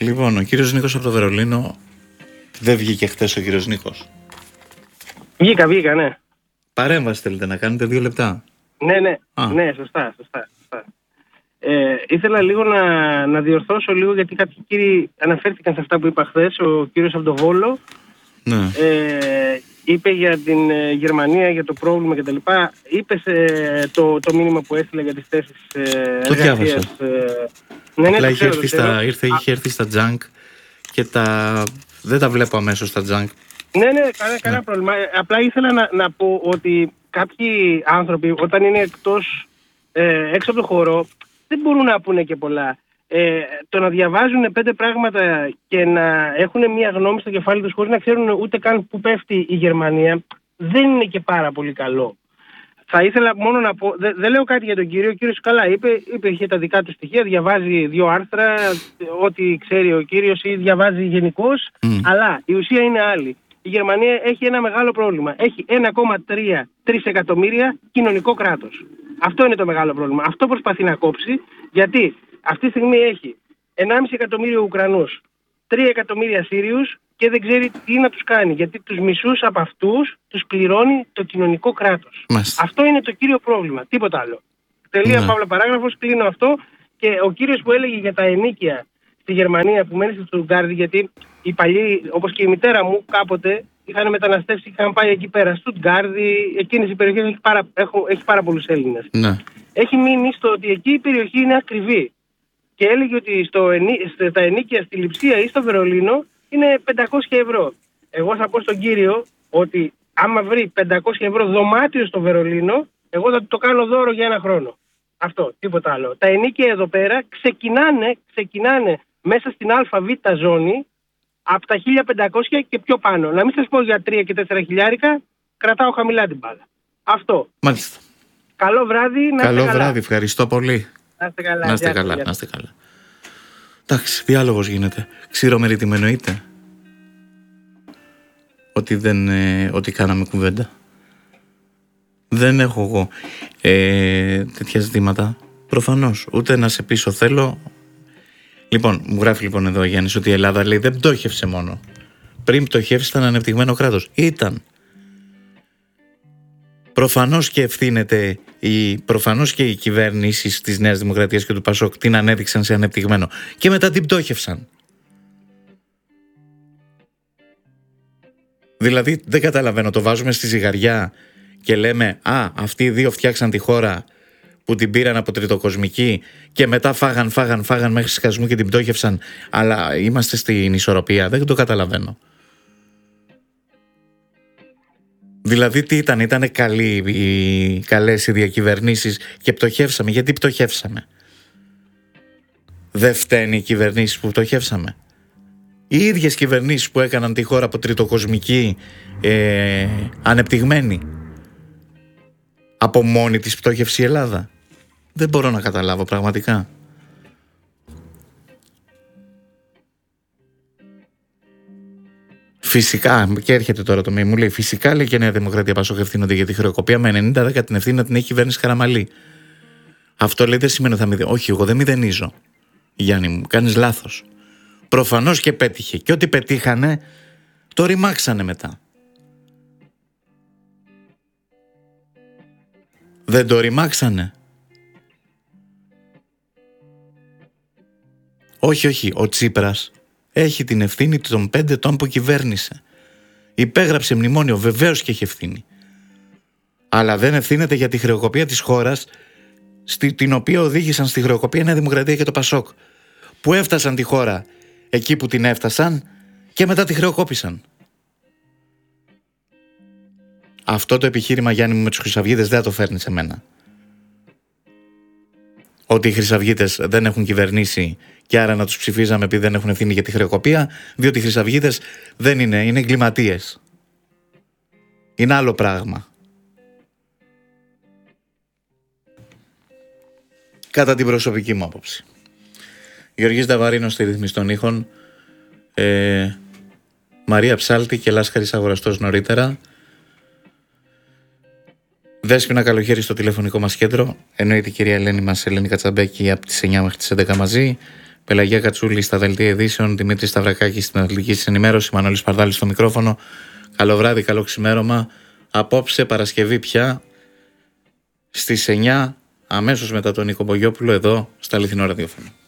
Λοιπόν, ο κύριος Νίκος από το Βερολίνο. Δεν βγήκε χτες ο κύριος Νίκος? Βγήκα, ναι. Παρέμβαση θέλετε να κάνετε 2 λεπτά? Ναι, σωστά. Ήθελα λίγο να διορθώσω λίγο, γιατί κάποιοι κύριοι αναφέρθηκαν σε αυτά που είπα χθες. Ο κύριος από το Βόλο είπε για την Γερμανία, για το πρόβλημα κτλ. Είπε το μήνυμα που έστειλε για τις θέσεις το διάβασα. Ναι, είχε έρθει στα junk και δεν τα βλέπω αμέσως στα junk. Ναι, κανένα πρόβλημα. Απλά ήθελα να πω ότι κάποιοι άνθρωποι όταν είναι έξω από το χώρο δεν μπορούν να πούνε και πολλά. Το να διαβάζουν 5 πράγματα και να έχουν μια γνώμη στο κεφάλι τους χωρίς να ξέρουν ούτε καν που πέφτει η Γερμανία, δεν είναι και πάρα πολύ καλό. Θα ήθελα μόνο να πω, δεν λέω κάτι για τον κύριο. Ο κύριος καλά είπε, είχε τα δικά του στοιχεία, διαβάζει 2 άρθρα, ό,τι ξέρει ο κύριος, ή διαβάζει γενικώς, αλλά η ουσία είναι άλλη. Η Γερμανία έχει ένα μεγάλο πρόβλημα. Έχει 1,3 εκατομμύρια κοινωνικό κράτος. Αυτό είναι το μεγάλο πρόβλημα. Αυτό προσπαθεί να κόψει, γιατί αυτή τη στιγμή έχει 1,5 εκατομμύριο Ουκρανούς, 3 εκατομμύρια Σύριους και δεν ξέρει τι να τους κάνει. Γιατί τους μισούς από αυτούς τους πληρώνει το κοινωνικό κράτος. Αυτό είναι το κύριο πρόβλημα. Τίποτα άλλο. Τελεία, παύλα, παράγραφος, κλείνω αυτό. Και ο κύριος που έλεγε για τα ενοίκια στη Γερμανία που μένει στο Στουτγκάρδι, γιατί οι παλιοί, όπως και η μητέρα μου, κάποτε είχαν μεταναστεύσει, είχαν πάει εκεί πέρα. Στουτγκάρδι, εκείνες οι περιοχές έχει πάρα πολλούς Έλληνες. Ναι. Έχει μείνει στο ότι εκεί η περιοχή είναι ακριβή. Και έλεγε ότι στα ενοίκια στη Λειψία ή στο Βερολίνο είναι 500 ευρώ. Εγώ θα πω στον κύριο ότι άμα βρει 500 ευρώ δωμάτιο στο Βερολίνο, εγώ θα το κάνω δώρο για 1 χρόνο. Αυτό, τίποτα άλλο. Τα ενοίκια εδώ πέρα ξεκινάνε μέσα στην ΑΒ ζώνη από τα 1.500 και πιο πάνω. Να μην σας πω για 3 και 4 χιλιάρικα, κρατάω χαμηλά την μπάλα. Αυτό. Μάλιστα. Καλό βράδυ. Καλό βράδυ, ευχαριστώ πολύ. Να είστε καλά. Εντάξει, διάλογος γίνεται. Ξηρομερίτιμο εννοείται ότι κάναμε κουβέντα. Δεν έχω εγώ τέτοια ζητήματα. Προφανώς, ούτε να σε πείσω θέλω. Λοιπόν, μου γράφει λοιπόν εδώ ο Γιάννης ότι η Ελλάδα, λέει, δεν πτώχευσε μόνο. Πριν πτωχεύσει ήταν ανεπτυγμένο κράτος. Ήταν. Προφανώς και ευθύνεται, προφανώς και οι κυβερνήσεις της Νέας Δημοκρατίας και του Πασόκ την ανέδειξαν σε ανεπτυγμένο. Και μετά την πτώχευσαν. Δηλαδή δεν καταλαβαίνω, το βάζουμε στη ζυγαριά και λέμε αυτοί οι δύο φτιάξαν τη χώρα που την πήραν από τριτοκοσμική και μετά φάγαν μέχρι σκασμού και την πτώχευσαν, αλλά είμαστε στην ισορροπία. Δεν το καταλαβαίνω. Δηλαδή τι ήτανε καλές οι διακυβερνήσεις και πτωχεύσαμε. Γιατί πτωχεύσαμε? Δεν φταίνει οι κυβερνήσεις που πτωχεύσαμε? Οι ίδιες κυβερνήσεις που έκαναν τη χώρα από τριτοκοσμική ανεπτυγμένη, από μόνη της πτώχευση η Ελλάδα? Δεν μπορώ να καταλάβω πραγματικά. Φυσικά, και έρχεται τώρα το μου λέει, φυσικά, λέει, και η Νέα Δημοκρατία Πασόκ ευθύνονται για τη χρεοκοπία, με 90-10 την ευθύνη να την έχει η κυβέρνηση Καραμαλή. Αυτό, λέει, δεν σημαίνει ότι θα μηδενίζω. Όχι, εγώ δεν μηδενίζω, Γιάννη μου, κάνεις λάθος. Προφανώς και πέτυχε, και ό,τι πετύχανε το ρημάξανε μετά. Δεν το ρημάξανε? Όχι, ο Τσίπρας έχει την ευθύνη των 5 ετών που κυβέρνησε. Υπέγραψε μνημόνιο, βεβαίως και έχει ευθύνη. Αλλά δεν ευθύνεται για τη χρεοκοπία της χώρας, την οποία οδήγησαν στη χρεοκοπία η Νέα Δημοκρατία και το Πασόκ, που έφτασαν τη χώρα εκεί που την έφτασαν και μετά τη χρεοκόπησαν. Αυτό το επιχείρημα, Γιάννη μου, με τους Χρυσαυγίτες δεν θα το φέρνει σε μένα. Ότι οι Χρυσαυγίτες δεν έχουν κυβερνήσει και άρα να τους ψηφίζαμε επειδή δεν έχουν ευθύνη για τη χρεοκοπία, διότι οι Χρυσαυγίτες δεν είναι εγκληματίες. Είναι άλλο πράγμα. Κατά την προσωπική μου άποψη. Γεωργής Νταβαρίνος στη ρύθμιση των ήχων, Μαρία Ψάλτη και Λάσκαρης Αγοραστός νωρίτερα. Δέσποινα Καλοχέρη στο τηλεφωνικό μας κέντρο. Εννοείται η κυρία Ελένη μας, Ελένη Κατσαμπέκη, από τις 9 μέχρι τις 11 μαζί. Πελαγία Κατσούλη στα δελτία ειδήσεων, Δημήτρη Σταυρακάκη στην αθλητική ενημέρωση, Μανώλης Παρδάλης στο μικρόφωνο. Καλό βράδυ, καλό ξημέρωμα. Απόψε Παρασκευή πια στις 9, αμέσως μετά τον Νίκο Μπογιόπουλο, εδώ στα Αληθινό Ραδιόφωνο.